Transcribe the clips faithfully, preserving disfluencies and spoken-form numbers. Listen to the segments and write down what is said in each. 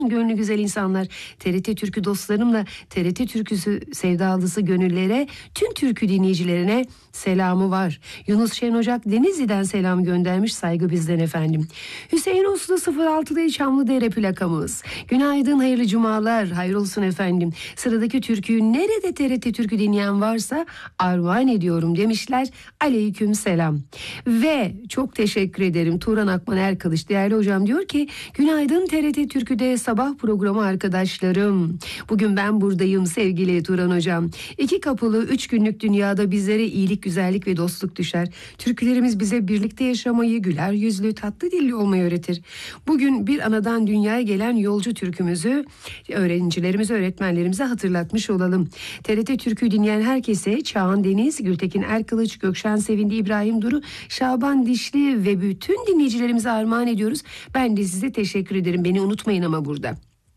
Gönlü güzel insanlar, T R T Türkü dostlarımla T R T Türküsü sevdalısı gönüllere, tüm türkü dinleyicilerine selamı var. Yunus Şen Ocak Denizli'den selam göndermiş, saygı bizden efendim. Hüseyin Uslu sıfır altıda Çamlıdere plakamız. Günaydın, hayırlı cumalar, hayrolsun efendim. Sıradaki türküyü nerede T R T Türkü dinleyen varsa armağan ediyorum demişler. Aleyküm selam. Ve çok teşekkür ederim. Turan Akman Erkalış değerli hocam diyor ki günaydın T R T Türkü'de sabah programı arkadaşlarım. Bugün ben buradayım sevgili Turan hocam. İki kapılı üç günlük dünyada bizlere iyilik, güzellik ve dostluk düşer. Türkülerimiz bize birlikte yaşamayı, güler yüzlü, tatlı dilli olmayı öğretir. Bugün bir anadan dünyaya gelen yolcu türkümüzü öğrencilerimize, öğretmenlerimize hatırlatmış olalım. T R T Türkü dinleyen herkese Çağan Deniz, Gültekin Erkılıç, Gökşen Sevindi, İbrahim Duru, Şaban Dişli ve bütün dinleyicilerimize armağan ediyoruz. Ben de size teşekkür ederim. Beni unutmayın ama burada.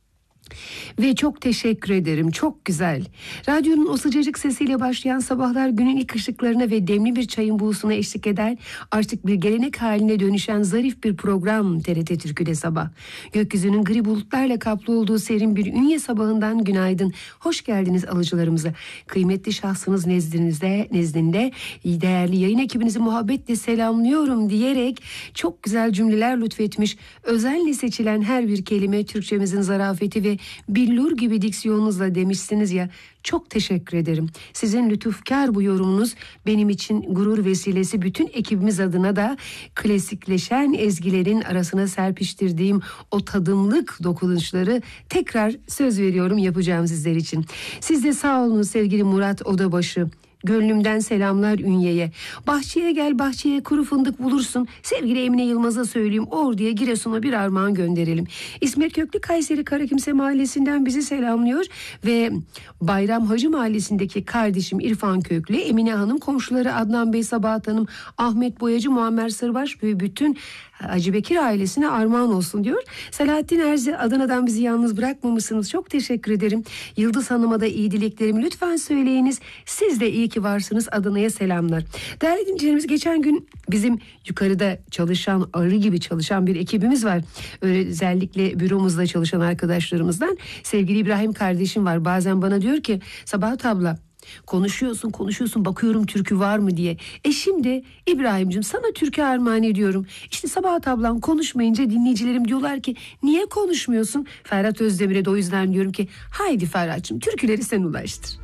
Ve çok teşekkür ederim. Çok güzel. Radyonun o sıcacık sesiyle başlayan sabahlar günün ilk ışıklarına ve demli bir çayın buğusuna eşlik eder. Artık bir gelenek haline dönüşen zarif bir program T R T Türkü'de sabah. Gökyüzünün gri bulutlarla kaplı olduğu serin bir Ünye sabahından günaydın. Hoş geldiniz alıcılarımıza. Kıymetli şahsınız nezdinizde, nezdinde değerli yayın ekibinizi muhabbetle selamlıyorum diyerek çok güzel cümleler lütfetmiş. Özenle seçilen her bir kelime Türkçemizin zarafeti ve billur gibi diksiyonunuzla demişsiniz ya, çok teşekkür ederim. Sizin lütufkar bu yorumunuz benim için gurur vesilesi, bütün ekibimiz adına da klasikleşen ezgilerin arasına serpiştirdiğim o tadımlık dokunuşları tekrar söz veriyorum yapacağım sizler için. Siz de sağ olun sevgili Murat Odabaşı. Gönlümden selamlar Ünye'ye. Bahçeye gel, bahçeye kuru fındık bulursun. Sevgili Emine Yılmaz'a söyleyeyim, Ordu'ya, Giresun'a bir armağan gönderelim. İsmet Köklü Kayseri Karakimse Mahallesi'nden bizi selamlıyor ve Bayram Hacı Mahallesi'ndeki kardeşim İrfan Köklü, Emine Hanım, komşuları Adnan Bey, Sabahat Hanım, Ahmet Boyacı, Muammer Sırbaş ve bütün Hacı Bekir ailesine armağan olsun diyor. Selahattin Erzi, Adana'dan bizi yalnız bırakmamışsınız. Çok teşekkür ederim. Yıldız Hanım'a da iyi dileklerimi lütfen söyleyiniz. Siz de iyi ki varsınız. Adana'ya selamlar. Değerli dinleyicilerimiz, geçen gün bizim yukarıda çalışan, arı gibi çalışan bir ekibimiz var. Özellikle büromuzda çalışan arkadaşlarımızdan sevgili İbrahim kardeşim var. Bazen bana diyor ki Sabahat abla, konuşuyorsun konuşuyorsun bakıyorum türkü var mı diye. E şimdi İbrahim'cim sana türkü armağan ediyorum. İşte Sabahat ablam konuşmayınca dinleyicilerim diyorlar ki niye konuşmuyorsun? Ferhat Özdemir'e de o yüzden diyorum ki haydi Ferhat'cığım türküleri sen ulaştır.